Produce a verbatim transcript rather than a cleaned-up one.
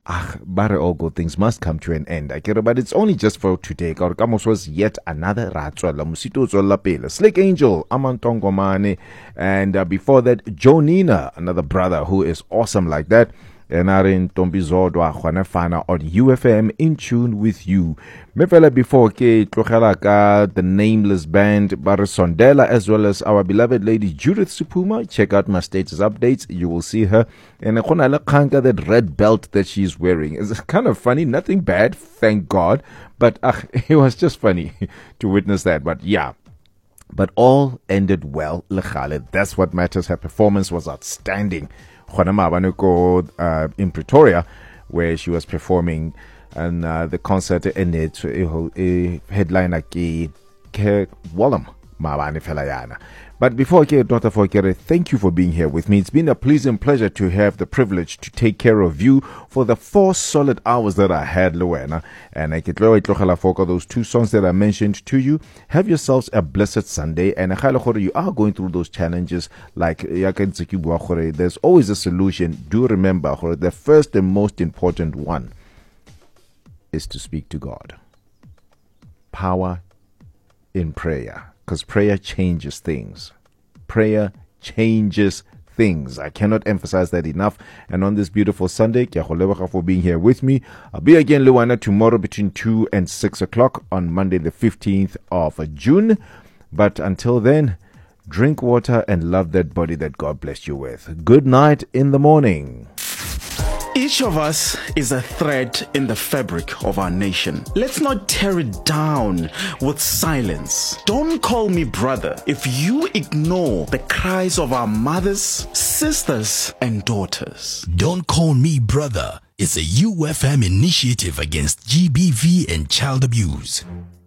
ah, but all good things must come to an end. I get it, but it's only just for today. Kaorkamos was yet another Ratswala Musito Zolapela, Slick Angel, Amantongomane, and uh, before that, Jonina, another brother who is awesome like that. And Arin Tombizodwa Juanefana on U F M in tune with you. Mefela before ke Tlogelaka, the Nameless Band, Barisondela, as well as our beloved lady Judith Supuma. Check out my status updates. You will see her. And Khonala that red belt that she's wearing is kind of funny. Nothing bad, thank God. But uh, it was just funny to witness that. But yeah. But all ended well, Lekhaled. That's what matters. Her performance was outstanding. Uh, in Pretoria, where she was performing, and uh, the concert ended a headline like Wallam Mabane Felayana. But before I get Doctor Fokere, thank you for being here with me. It's been a pleasant pleasure to have the privilege to take care of you for the four solid hours that I had, Luena. And I get those two songs that I mentioned to you. Have yourselves a blessed Sunday. And you are going through those challenges like there's always a solution. Do remember, the first and most important one is to speak to God. Power in prayer. Because prayer changes things. Prayer changes things. I cannot emphasize that enough. And on this beautiful Sunday, Kiaholewaka for being here with me. I'll be again, Luana, tomorrow between two and six o'clock on Monday, the fifteenth of June. But until then, drink water and love that body that God blessed you with. Good night in the morning. Each of us is a thread in the fabric of our nation. Let's not tear it down with silence. Don't call me brother if you ignore the cries of our mothers, sisters, and daughters. Don't Call Me Brother is a U F M initiative against G B V and child abuse.